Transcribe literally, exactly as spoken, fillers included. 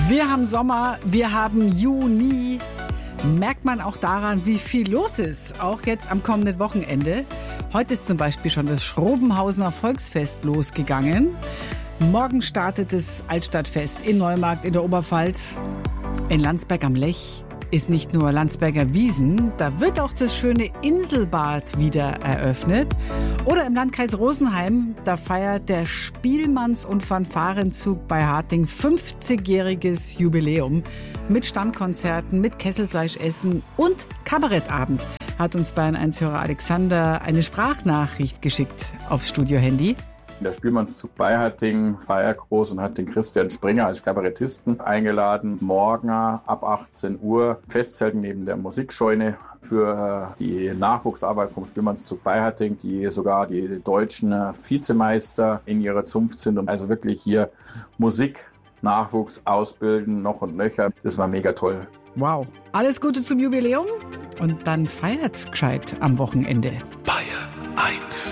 Wir haben Sommer, wir haben Juni. Merkt man auch daran, wie viel los ist, auch jetzt am kommenden Wochenende. Heute ist zum Beispiel schon das Schrobenhausener Volksfest losgegangen. Morgen startet das Altstadtfest in Neumarkt in der Oberpfalz. In Landsberg am Lech ist nicht nur Landsberger Wiesn, da wird auch das schöne Inselbad wieder eröffnet. Oder im Landkreis Rosenheim, da feiert der Spielmanns- und Fanfarenzug bei Harting fünfzigjähriges Jubiläum. Mit Stammkonzerten, mit Kesselfleischessen und Kabarettabend. Hat uns Bayern eins Hörer Alexander eine Sprachnachricht geschickt aufs Studiohandy. Der Spielmannszug bei Harting feiert groß und hat den Christian Springer als Kabarettisten eingeladen. Morgen ab achtzehn Uhr Festzelten neben der Musikscheune für die Nachwuchsarbeit vom Spielmannszug bei Harting, die sogar die deutschen Vizemeister in ihrer Zunft sind und also wirklich hier Musik, Nachwuchs ausbilden, noch und nöcher. Das war mega toll. Wow. Alles Gute zum Jubiläum und dann feiert's gescheit am Wochenende. Bayern eins.